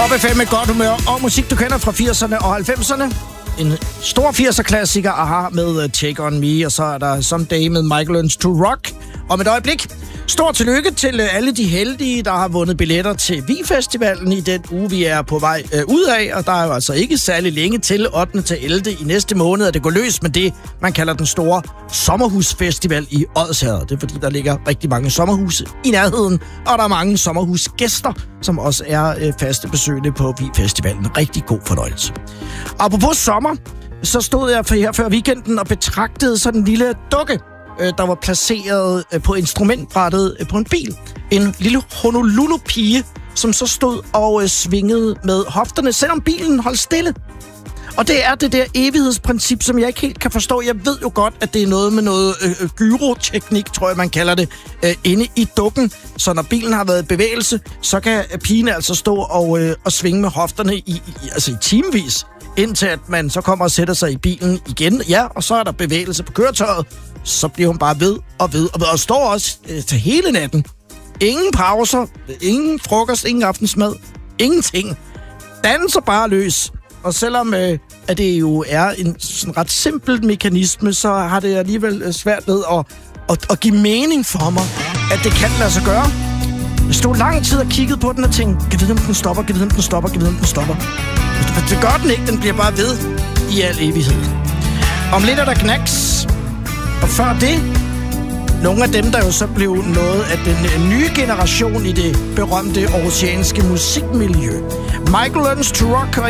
Pop FM med godt humør og musik, du kender fra 80'erne og 90'erne. En stor 80'er-klassiker, Aha, med Take On Me, og så er der Someday med Michael Learns to Rock. Om et øjeblik, stort tillykke til alle de heldige, der har vundet billetter til Vi-festivalen i den uge, vi er på vej ud af. Og der er jo altså ikke særlig længe til 8. til 11. i næste måned, at det går løs med det, man kalder den store sommerhusfestival i Odsherred. Det er fordi, der ligger rigtig mange sommerhuse i nærheden, og der er mange sommerhusgæster, som også er faste besøgende på Vi-festivalen. Rigtig god fornøjelse. Apropos sommer, så stod jeg her før weekenden og betragtede sådan en lille dukke, der var placeret på instrumentbrættet på en bil. En lille Honolulu-pige, som så stod og svingede med hofterne, selvom bilen holdt stille. Og det er det der evighedsprincip, som jeg ikke helt kan forstå. Jeg ved jo godt, at det er noget med noget gyroteknik, tror jeg, man kalder det, inde i dukken. Så når bilen har været i bevægelse, så kan pigen altså stå og svinge med hofterne i timevis, indtil at man så kommer og sætter sig i bilen igen. Ja, og så er der bevægelse på køretøjet. Så bliver hun bare ved og står også til hele natten. Ingen pauser, ingen frokost, ingen aftensmad, ingenting. Danser bare løs. Og selvom at det jo er en sådan ret simpel mekanisme, så har det alligevel svært ved at give mening for mig, at det kan lade sig gøre. Jeg stod lang tid og kiggede på den og tænkte, kan vide, om den stopper, kan vide, om den stopper, kan vide, om den stopper. Det gør den ikke, den bliver bare ved i al evighed. Om lidt er der Knacks. Og før det, nogle af dem, der jo så blev noget af den nye generation i det berømte aarhusianske musikmiljø. Michael Learns to Rock og